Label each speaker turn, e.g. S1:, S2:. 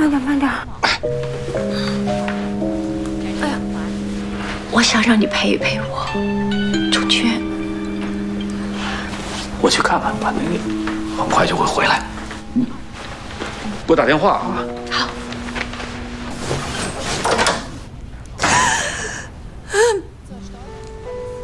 S1: 慢点，慢点。哎呀，我想让你陪一陪我，楚娟。
S2: 我去看看，反正很快就会回来。你给我打电话啊。
S1: 好。